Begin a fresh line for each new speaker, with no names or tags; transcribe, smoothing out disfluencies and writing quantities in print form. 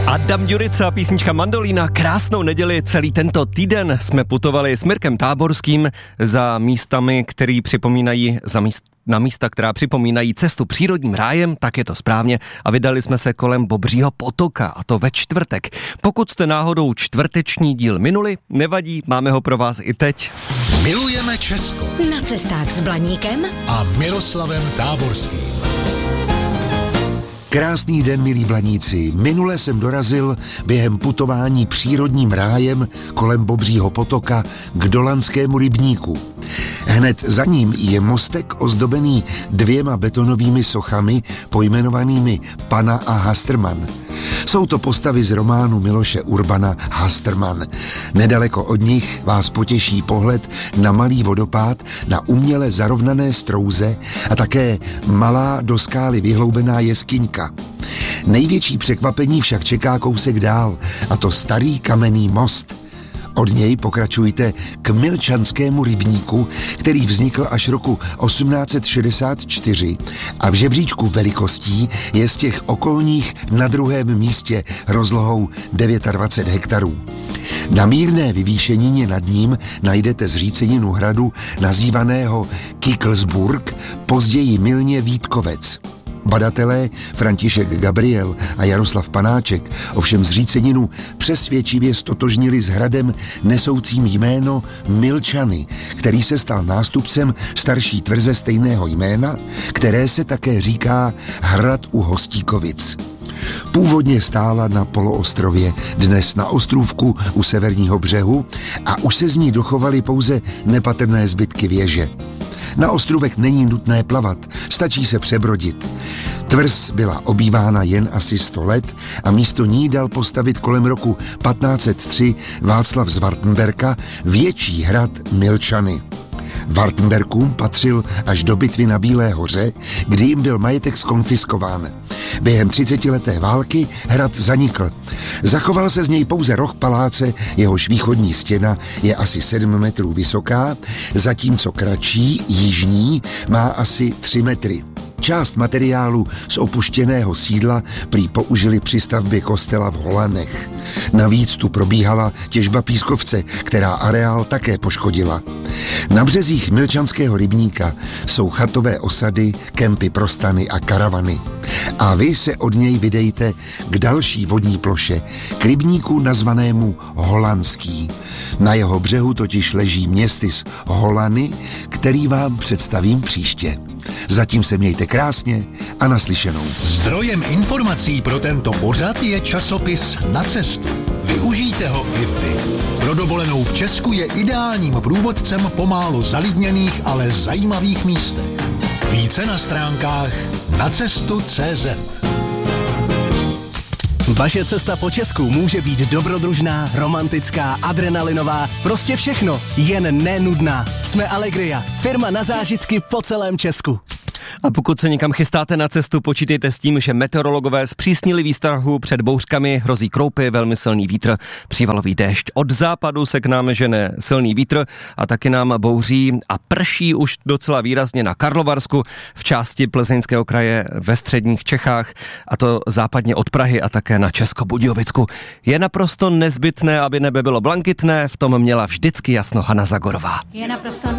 Adam Ďurica, písnička Mandolína. Krásnou neděli, celý tento týden jsme putovali s Mirkem Táborským za místami, který připomínají na místa, která připomínají cestu přírodním rájem, tak je to správně, a vydali jsme se kolem Bobřího potoka, a to ve čtvrtek. Pokud jste náhodou čtvrteční díl minuli, nevadí, máme ho pro vás i teď.
Milujeme Česko.
Na cestách s Blaníkem
a Miroslavem Táborským.
Krásný den, milí Blaníci. Minule jsem dorazil během putování přírodním rájem kolem Bobřího potoka k Dolanskému rybníku. Hned za ním je mostek ozdobený 2 betonovými sochami pojmenovanými Pana a Hasterman. Jsou to postavy z románu Miloše Urbana Hasterman. Nedaleko od nich vás potěší pohled na malý vodopád, na uměle zarovnané strouze a také malá do skály vyhloubená jeskyňka. Největší překvapení však čeká kousek dál, a to starý kamenný most. Od něj pokračujte k Milčanskému rybníku, který vznikl až roku 1864 a v žebříčku velikostí je z těch okolních na druhém místě rozlohou 29 hektarů. Na mírné vyvýšenině nad ním najdete zříceninu hradu nazývaného Kiklsburg, později mylně Vítkovec. Badatelé František Gabriel a Jaroslav Panáček ovšem zříceninu přesvědčivě stotožnili s hradem nesoucím jméno Milčany, který se stal nástupcem starší tvrze stejného jména, které se také říká Hrad u Hostíkovic. Původně stála na poloostrově, dnes na ostrůvku u severního břehu, a už se z ní dochovaly pouze nepatrné zbytky věže. Na ostrůvek není nutné plavat, stačí se přebrodit. Tvrz byla obývána jen asi 100 let a místo ní dal postavit kolem roku 1503 Václav z Wartenberka větší hrad Milčany. Wartenberkům patřil až do bitvy na Bílé hoře, kdy jim byl majetek zkonfiskován. Během 30leté války hrad zanikl. Zachoval se z něj pouze roh paláce, jehož východní stěna je asi 7 metrů vysoká, zatímco kratší, jižní, má asi 3 metry. Část materiálu z opuštěného sídla prý použili při stavbě kostela v Holanech. Navíc tu probíhala těžba pískovce, která areál také poškodila. Na březích Milčanského rybníka jsou chatové osady, kempy pro stany a karavany. A vy se od něj vydejte k další vodní ploše, k rybníku nazvanému Holandský. Na jeho břehu totiž leží městys Holany, který vám představím příště. Zatím se mějte krásně a naslyšenou.
Zdrojem informací pro tento pořad je časopis Na cestu. Využijte ho i vy. Pro dovolenou v Česku je ideálním průvodcem po málo zalidněných, ale zajímavých místech. Více na stránkách nacestu.cz.
Vaše cesta po Česku může být dobrodružná, romantická, adrenalinová, prostě všechno, jen nenudná. Jsme Allegria, firma na zážitky po celém Česku.
A pokud se někam chystáte na cestu, počítejte s tím, že meteorologové zpřísnili výstrahu před bouřkami, hrozí kroupy, velmi silný vítr, přívalový déšť. Od západu se k nám žene silný vítr a taky nám bouří a prší už docela výrazně na Karlovarsku, v části Plzeňského kraje, ve středních Čechách, a to západně od Prahy a také na Českobudějovicku. Je naprosto nezbytné, aby nebe bylo blankitné, v tom měla vždycky jasno Hana Zagorová.
Je naprosto